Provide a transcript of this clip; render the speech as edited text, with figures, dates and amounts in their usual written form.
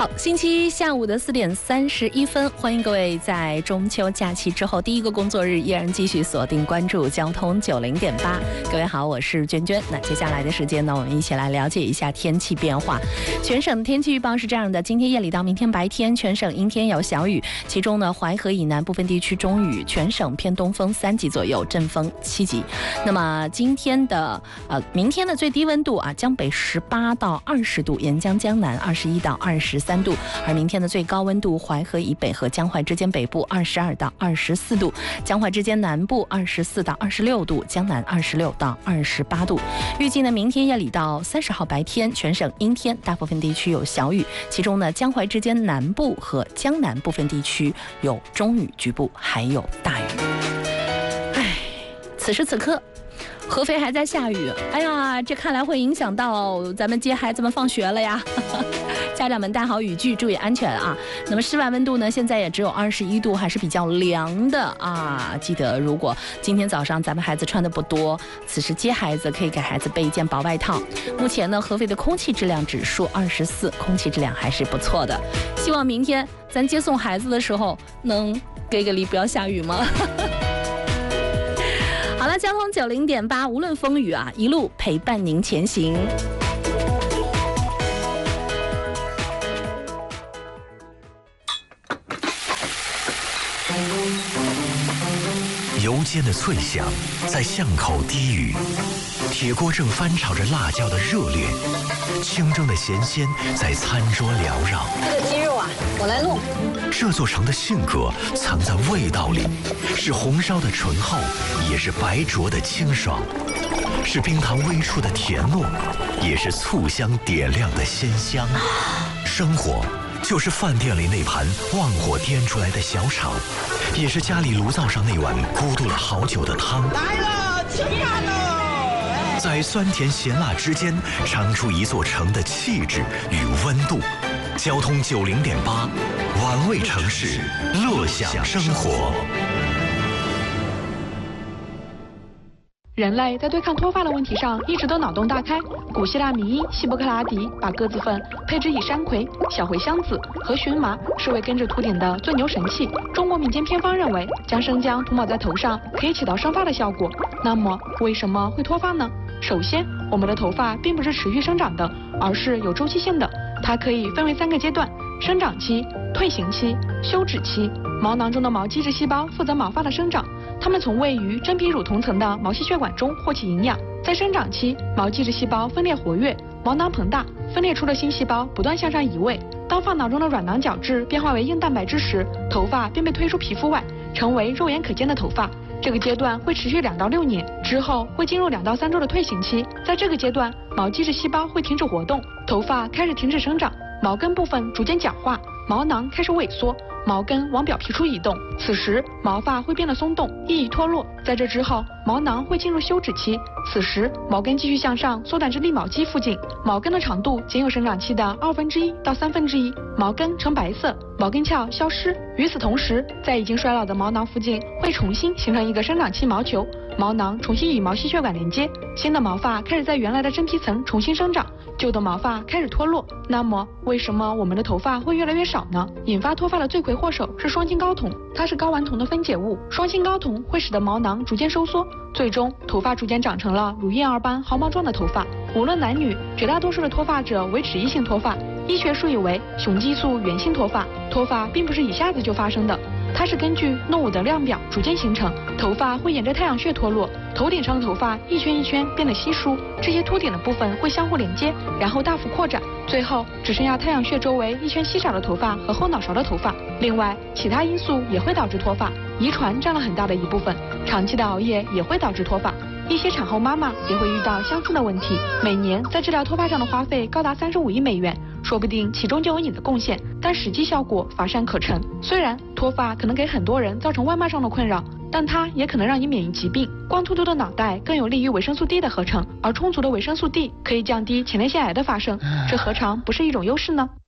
好，星期一下午的4点31分，欢迎各位在中秋假期之后第一个工作日依然继续锁定关注交通90.8。各位好，我是娟娟。那接下来的时间呢，我们一起来了解一下天气变化。全省天气预报是这样的：今天夜里到明天白天，全省阴天有小雨，其中呢淮河以南部分地区中雨，全省偏东风3级左右，阵风7级。那么明天的最低温度江北18到20度，沿江江南21到23度，而明天的最高温度，淮河以北和江淮之间北部22到24度，江淮之间南部24到26度，江南26到28度。预计呢，明天夜里到30号白天，全省阴天，大部分地区有小雨，其中呢，江淮之间南部和江南部分地区有中雨，局部还有大雨。此时此刻，合肥还在下雨，哎呀，这看来会影响到咱们接孩子们放学了呀。家长们带好雨具，注意安全啊。那么室外温度呢，现在也只有21度，还是比较凉的啊。记得如果今天早上咱们孩子穿的不多，此时接孩子可以给孩子备一件薄外套。目前呢，合肥的空气质量指数24，空气质量还是不错的。希望明天咱接送孩子的时候能给个力，不要下雨吗？好了，交通90.8，无论风雨一路陪伴您前行。 油煎的脆响在巷口低语，铁锅正翻炒着辣椒的热烈，清蒸的咸鲜在餐桌缭绕。 这个鸡肉我来弄。 这座城的性格藏在味道里，是红烧的醇厚，也是白灼的清爽，是冰糖微触的甜糯，也是醋香点亮的鲜香。生活就是饭店里那盘旺火颠出来的小炒，也是家里炉灶上那碗咕嘟了好久的汤。 来了，吃饭喽！ 在酸甜咸辣之间，尝出一座城的气质与温度。交通90.8，玩味城市，乐享生活。 人类在对抗脱发的问题上一直都脑洞大开。古希腊名医希波克拉底把鸽子粪配置以山葵、小茴香子和荨麻视为根治秃顶的最牛神器。中国民间偏方认为，将生姜涂抹在头上可以起到生发的效果。那么为什么会脱发呢？首先，我们的头发并不是持续生长的，而是有周期性的。它可以分为3个阶段：生长期、退行期、休止期。毛囊中的毛基质细胞负责毛发的生长，它们从位于真皮乳头层的毛细血管中获取营养。在生长期，毛基质细胞分裂活跃，毛囊膨大，分裂出的新细胞不断向上移位。当发囊中的软囊角质变化为硬蛋白质时，头发便被推出皮肤外，成为肉眼可见的头发。这个阶段会持续2到6年，之后会进入2到3周的退行期。在这个阶段，毛基质细胞会停止活动，头发开始停止生长，毛根部分逐渐角化，毛囊开始萎缩，毛根往表皮处移动，此时毛发会变得松动，易于脱落。在这之后，毛囊会进入休止期，此时毛根继续向上缩短至立毛肌附近，毛根的长度仅有生长期的1/2到1/3，毛根呈白色，毛根鞘消失。与此同时，在已经衰老的毛囊附近会重新形成一个生长期毛球，毛囊重新与毛细血管连接，新的毛发开始在原来的真皮层重新生长，旧的毛发开始脱落。那么为什么我们的头发会越来越少呢？引发脱发的罪魁祸首是双氢睾酮，它是睾丸酮的分解物。双氢睾酮会使得毛囊逐渐收缩，最终头发逐渐长成了如燕儿般毫毛状的头发。无论男女，绝大多数的脱发者为脂溢性脱发，医学术语为雄激素源性脱发。脱发并不是一下子就发生的，它是根据诺伍德量表逐渐形成。头发会沿着太阳穴脱落，头顶上的头发一圈一圈变得稀疏，这些秃顶的部分会相互连接，然后大幅扩展，最后只剩下太阳穴周围一圈稀少的头发和后脑勺的头发。另外，其他因素也会导致脱发，遗传占了很大的一部分，长期的熬夜也会导致脱发。一些产后妈妈也会遇到相似的问题，每年在治疗脱发上的花费高达35亿美元，说不定其中就有你的贡献，但实际效果乏善可陈。虽然脱发可能给很多人造成外貌上的困扰，但它也可能让你免于疾病。光秃秃的脑袋更有利于维生素 D 的合成，而充足的维生素 D 可以降低前列腺癌的发生，这何尝不是一种优势呢？